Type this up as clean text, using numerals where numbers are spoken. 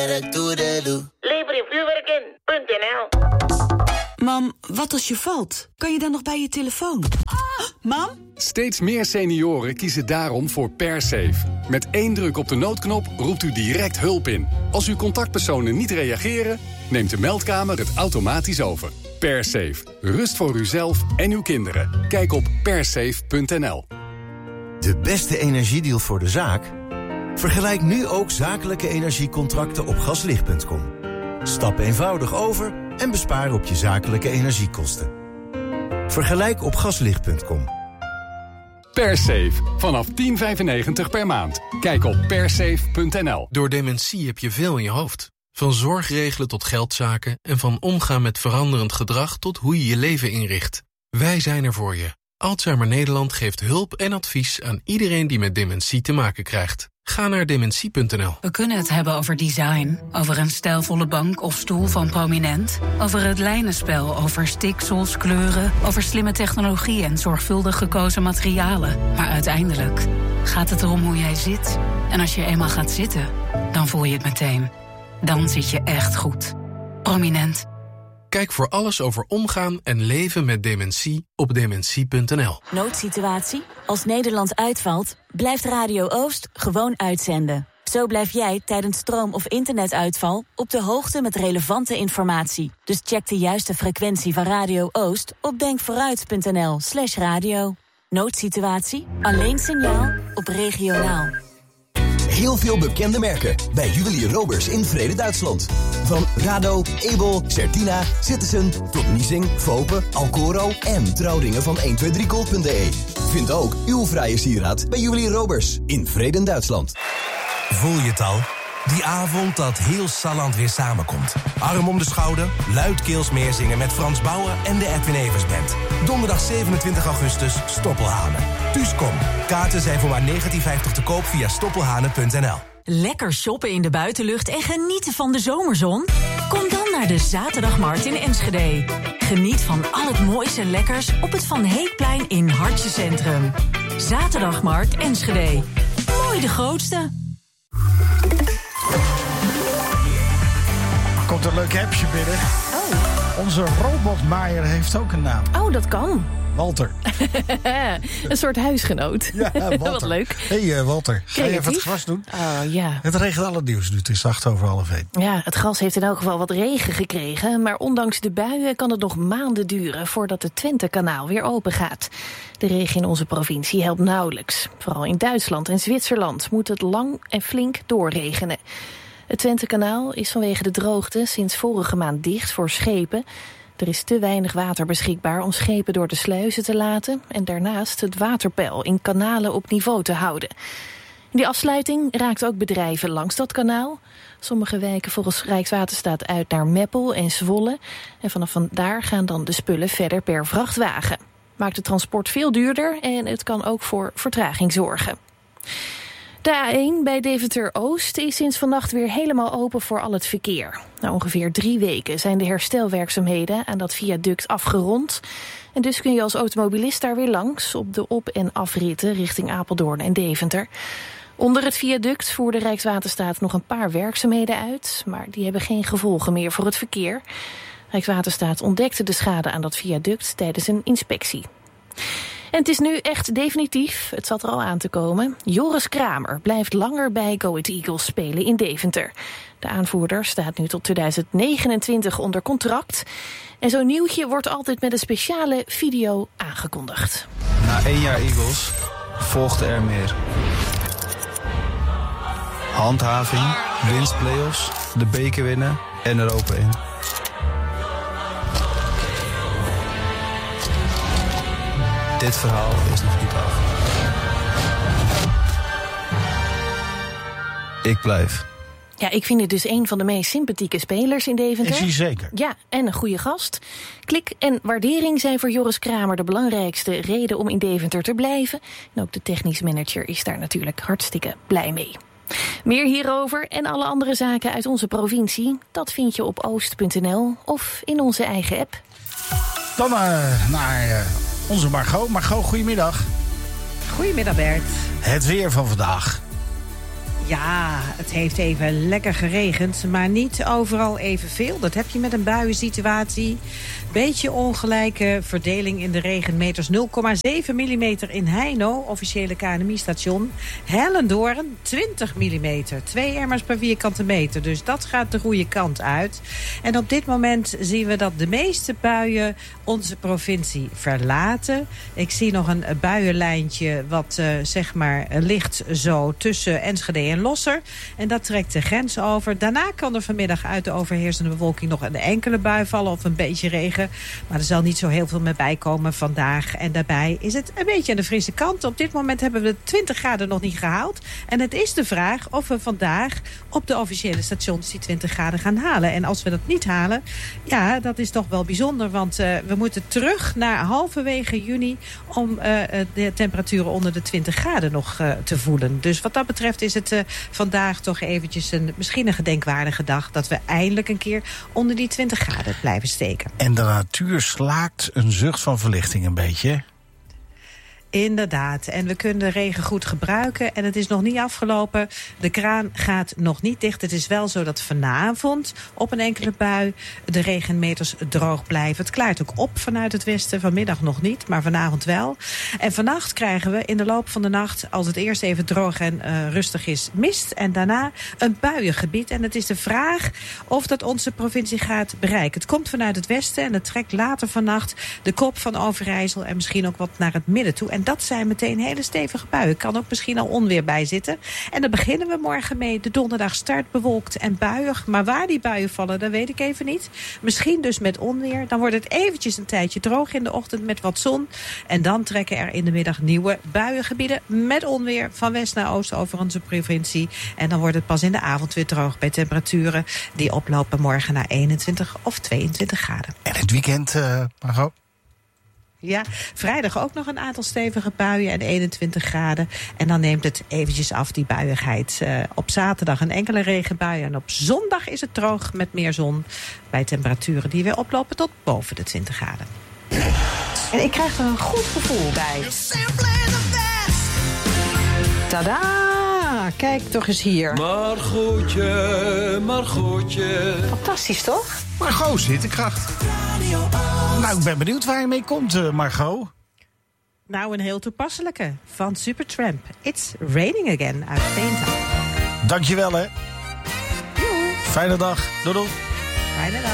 Librevuurwerken.nl. Mam, wat als je valt? Kan je dan nog bij je telefoon? Mam? Steeds meer senioren kiezen daarom voor PerSafe. Met 1 druk op de noodknop roept u direct hulp in. Als uw contactpersonen niet reageren, neemt de meldkamer het automatisch over. PerSafe. Rust voor uzelf en uw kinderen. Kijk op persafe.nl. De beste energiedeal voor de zaak? Vergelijk nu ook zakelijke energiecontracten op gaslicht.com. Stap eenvoudig over en bespaar op je zakelijke energiekosten. Vergelijk op gaslicht.com. PerSafe. Vanaf €10,95 per maand. Kijk op persafe.nl. Door dementie heb je veel in je hoofd. Van zorgregelen tot geldzaken en van omgaan met veranderend gedrag tot hoe je je leven inricht. Wij zijn er voor je. Alzheimer Nederland geeft hulp en advies aan iedereen die met dementie te maken krijgt. Ga naar dementie.nl. We kunnen het hebben over design, over een stijlvolle bank of stoel van Prominent, over het lijnenspel, over stiksels, kleuren, over slimme technologie en zorgvuldig gekozen materialen. Maar uiteindelijk gaat het erom hoe jij zit. En als je eenmaal gaat zitten, dan voel je het meteen. Dan zit je echt goed. Prominent. Kijk voor alles over omgaan en leven met dementie op dementie.nl. Noodsituatie? Als Nederland uitvalt, blijft Radio Oost gewoon uitzenden. Zo blijf jij tijdens stroom- of internetuitval op de hoogte met relevante informatie. Dus check de juiste frequentie van Radio Oost op denkvooruit.nl/radio. Noodsituatie? Alleen signaal op regionaal. Heel veel bekende merken bij Juwelier Roberts in Vrede, Duitsland. Van Rado, Ebel, Certina, Citizen tot Niesing, Vopen, Alcoro en trouwringen van 123gold.de. Vind ook uw vrije sieraad bij Juwelier Roberts in Vrede, Duitsland. Voel je het al? Die avond dat heel Salland weer samenkomt. Arm om de schouder, luidkeels meezingen met Frans Bauer en de Edwin Evers Band. Donderdag 27 augustus, Stoppelhanen. Thuis kom. Kaarten zijn voor maar €19,50 te koop via stoppelhanen.nl. Lekker shoppen in de buitenlucht en genieten van de zomerzon? Kom dan naar de Zaterdagmarkt in Enschede. Geniet van al het mooiste lekkers op het Van Heekplein in Hartje Centrum. Zaterdagmarkt Enschede. Mooi de grootste. Komt een leuk appje binnen. Oh. Onze robotmaaier heeft ook een naam. Oh, dat kan. Walter. Een soort huisgenoot. Ja, Walter. Wat leuk. Hey Walter, ga je even het gras doen? Oh, ja. Het regent alle nieuws nu, het is 1:08. Ja, het gras heeft in elk geval wat regen gekregen. Maar ondanks de buien kan het nog maanden duren voordat het Twentekanaal weer open gaat. De regen in onze provincie helpt nauwelijks. Vooral in Duitsland en Zwitserland moet het lang en flink doorregenen. Het Twentekanaal is vanwege de droogte sinds vorige maand dicht voor schepen. Er is te weinig water beschikbaar om schepen door de sluizen te laten en daarnaast het waterpeil in kanalen op niveau te houden. Die afsluiting raakt ook bedrijven langs dat kanaal. Sommige wijken volgens Rijkswaterstaat uit naar Meppel en Zwolle. En vanaf daar gaan dan de spullen verder per vrachtwagen. Maakt het transport veel duurder en het kan ook voor vertraging zorgen. De A1 bij Deventer-Oost is sinds vannacht weer helemaal open voor al het verkeer. Na ongeveer 3 weken zijn de herstelwerkzaamheden aan dat viaduct afgerond. En dus kun je als automobilist daar weer langs op de op- en afritten richting Apeldoorn en Deventer. Onder het viaduct voerde Rijkswaterstaat nog een paar werkzaamheden uit, maar die hebben geen gevolgen meer voor het verkeer. Rijkswaterstaat ontdekte de schade aan dat viaduct tijdens een inspectie. En het is nu echt definitief, het zat er al aan te komen. Joris Kramer blijft langer bij Go Ahead Eagles spelen in Deventer. De aanvoerder staat nu tot 2029 onder contract. En zo'n nieuwtje wordt altijd met een speciale video aangekondigd. Na 1 jaar Eagles volgde er meer. Handhaving, winstplayoffs, de beker winnen en er open in. Dit verhaal is nog niet af. Ik blijf. Ja, ik vind het dus een van de meest sympathieke spelers in Deventer. Is hij zeker? Ja, en een goede gast. Klik en waardering zijn voor Joris Kramer de belangrijkste reden om in Deventer te blijven. En ook de technisch manager is daar natuurlijk hartstikke blij mee. Meer hierover en alle andere zaken uit onze provincie, dat vind je op oost.nl of in onze eigen app. Dan naar onze Margot. Margot, goedemiddag. Goedemiddag Bert. Het weer van vandaag. Ja, het heeft even lekker geregend, maar niet overal evenveel. Dat heb je met een buiensituatie. Beetje ongelijke verdeling in de regenmeters. 0,7 mm in Heino, officiële KNMI-station. Hellendoorn, 20 mm. 2 emmers per vierkante meter. Dus dat gaat de goede kant uit. En op dit moment zien we dat de meeste buien onze provincie verlaten. Ik zie nog een buienlijntje wat ligt zo tussen Enschede en Losser. En dat trekt de grens over. Daarna kan er vanmiddag uit de overheersende bewolking nog een enkele bui vallen of een beetje regen. Maar er zal niet zo heel veel meer bij komen vandaag. En daarbij is het een beetje aan de frisse kant. Op dit moment hebben we de 20 graden nog niet gehaald. En het is de vraag of we vandaag op de officiële stations die 20 graden gaan halen. En als we dat niet halen, ja, dat is toch wel bijzonder. Want we moeten terug naar halverwege juni om de temperaturen onder de 20 graden nog te voelen. Dus wat dat betreft is het vandaag toch eventjes misschien een gedenkwaardige dag dat we eindelijk een keer onder die 20 graden blijven steken. En de natuur slaakt een zucht van verlichting een beetje. Inderdaad. En we kunnen de regen goed gebruiken. En het is nog niet afgelopen. De kraan gaat nog niet dicht. Het is wel zo dat vanavond op een enkele bui de regenmeters droog blijven. Het klaart ook op vanuit het westen. Vanmiddag nog niet, maar vanavond wel. En vannacht krijgen we in de loop van de nacht, als het eerst even droog en rustig is, mist. En daarna een buiengebied. En het is de vraag of dat onze provincie gaat bereiken. Het komt vanuit het westen en het trekt later vannacht de kop van Overijssel en misschien ook wat naar het midden toe. En dat zijn meteen hele stevige buien. Kan ook misschien al onweer bij zitten. En daar beginnen we morgen mee. De donderdag start bewolkt en buiig. Maar waar die buien vallen, dat weet ik even niet. Misschien dus met onweer. Dan wordt het eventjes een tijdje droog in de ochtend met wat zon. En dan trekken er in de middag nieuwe buiengebieden met onweer van west naar oost over onze provincie. En dan wordt het pas in de avond weer droog bij temperaturen die oplopen morgen naar 21 of 22 graden. En het weekend, Margot? Ja, vrijdag ook nog een aantal stevige buien en 21 graden. En dan neemt het eventjes af, die buiigheid. Op zaterdag een enkele regenbui. En op zondag is het droog met meer zon. Bij temperaturen die weer oplopen tot boven de 20 graden. En ik krijg er een goed gevoel bij. Tadaa! Kijk toch eens hier. Margootje. Fantastisch, toch? Margot zit de kracht. Nou, ik ben benieuwd waar je mee komt, Margot. Nou, een heel toepasselijke van Supertramp. It's Raining Again uit Veenta. Dankjewel, hè. Fijne dag. Doei doei. Fijne dag.